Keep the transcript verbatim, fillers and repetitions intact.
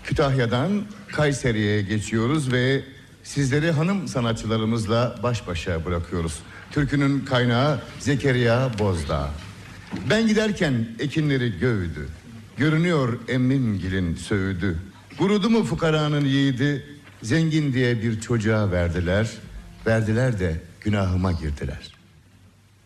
Kütahya'dan Kayseri'ye geçiyoruz ve sizleri hanım sanatçılarımızla baş başa bırakıyoruz. Türkünün kaynağı Zekeriya Bozdağ. Ben giderken ekinleri gövdü, görünüyor emmimgilin söğüdü. Gurudu mu fukaranın yiğidi, zengin diye bir çocuğa verdiler. Verdiler de günahıma girdiler.